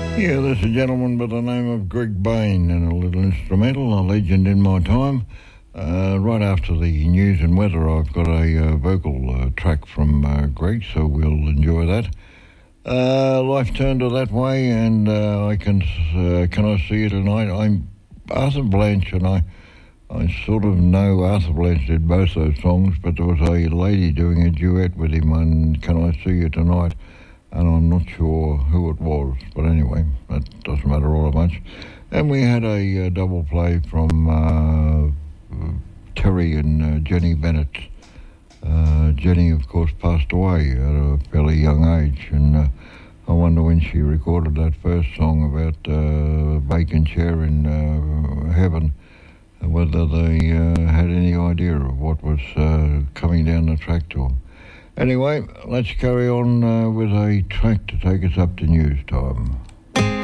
Yeah, there's a gentleman by the name of Greg Bain and a little instrumental, a legend in my time. Right after the news and weather, I've got a vocal track from Greg, so we'll enjoy that. Life turned her that way, and can I see you tonight? I'm Arthur Blanche, and I sort of know Arthur Blanche did both those songs, but there was a lady doing a duet with him on Can I See You Tonight, and I'm not sure who it was, but anyway, that doesn't matter all that much. And we had a double play from Terry and Jenny Bennett. Jenny, of course, passed away at a fairly young age, and I wonder when she recorded that first song about vacant chair in heaven, whether they had any idea of what was coming down the track to them. Anyway, let's carry on with a track to take us up to news time.